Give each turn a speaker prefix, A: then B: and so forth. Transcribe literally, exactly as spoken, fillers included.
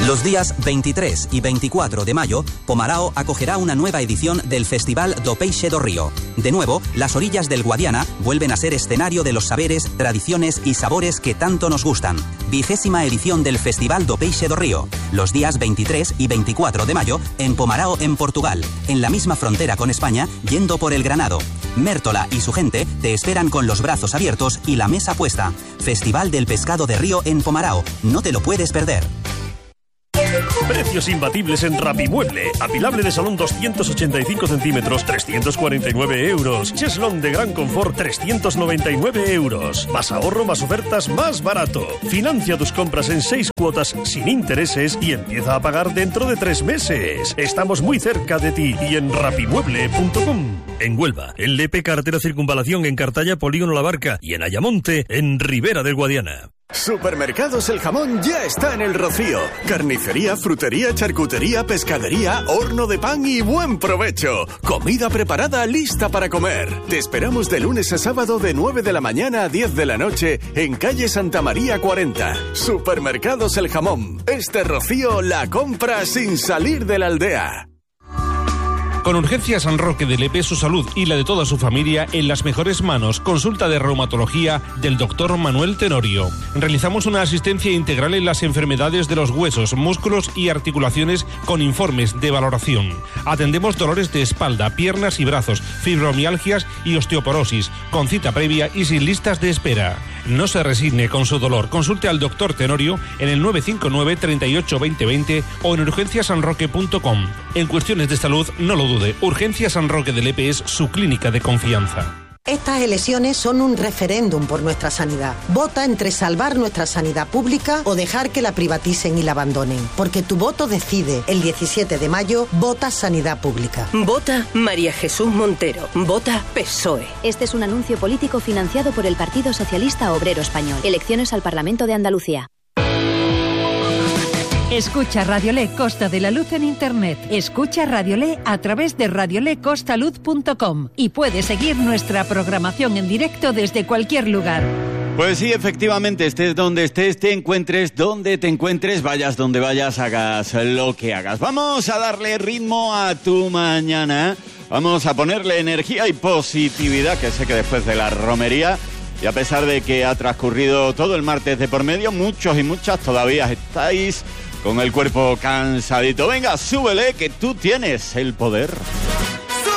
A: Los días veintitrés y veinticuatro de mayo, Pomarao acogerá una nueva edición del Festival do Peixe do Río. De nuevo, las orillas del Guadiana vuelven a ser escenario de los saberes, tradiciones y sabores que tanto nos gustan. Vigésima edición del Festival do Peixe do Río. Los días veintitrés y veinticuatro de mayo, en Pomarao, en Portugal, en la misma frontera con España, yendo por el Granado. Mértola y su gente te esperan con los brazos abiertos y la mesa puesta. Festival del Pescado de Río en Pomarao. No te lo puedes perder.
B: Precios imbatibles en Rapimueble. Apilable de salón doscientos ochenta y cinco centímetros, trescientos cuarenta y nueve euros. Cheslón de gran confort, trescientos noventa y nueve euros. Más ahorro, más ofertas, más barato. Financia tus compras en seis cuotas sin intereses y empieza a pagar dentro de tres meses. Estamos muy cerca de ti y en rapimueble punto com. En Huelva, en Lepe, carretera Circunvalación, en Cartaya, Polígono La Barca y en Ayamonte, en Ribera del Guadiana.
C: Supermercados El Jamón ya está en El Rocío. Carnicería, frutería, charcutería, pescadería, horno de pan y buen provecho. Comida preparada lista para comer. Te esperamos de lunes a sábado de nueve de la mañana a diez de la noche en calle Santa María cuarenta. Supermercados El Jamón. Este Rocío la compra sin salir de la aldea.
D: Con Urgencias San Roque de Lepe, su salud y la de toda su familia en las mejores manos. Consulta de reumatología del doctor Manuel Tenorio. Realizamos una asistencia integral en las enfermedades de los huesos, músculos y articulaciones con informes de valoración. Atendemos dolores de espalda, piernas y brazos, fibromialgias y osteoporosis, con cita previa y sin listas de espera. No se resigne con su dolor. Consulte al doctor Tenorio en el nueve cinco nueve, treinta y ocho, veinte, veinte o en urgencias san roque punto com. En cuestiones de salud, no lo dude. Urgencias San Roque de Lepe es su clínica de confianza.
E: Estas elecciones son un referéndum por nuestra sanidad. Vota entre salvar nuestra sanidad pública o dejar que la privaticen y la abandonen. Porque tu voto decide. El diecisiete de mayo, vota Sanidad Pública.
F: Vota María Jesús Montero. Vota P S O E.
G: Este es un anuncio político financiado por el Partido Socialista Obrero Español. Elecciones al Parlamento de Andalucía.
H: Escucha Radiolé Costa de la Luz en Internet. Escucha Radiolé a través de radiolé costa luz punto com y puedes seguir nuestra programación en directo desde cualquier lugar.
I: Pues sí, efectivamente, estés donde estés, te encuentres donde te encuentres, vayas donde vayas, hagas lo que hagas. Vamos a darle ritmo a tu mañana, vamos a ponerle energía y positividad, que sé que después de la romería, y a pesar de que ha transcurrido todo el martes de por medio, muchos y muchas todavía estáis con el cuerpo cansadito. Venga, súbele, que tú tienes el poder.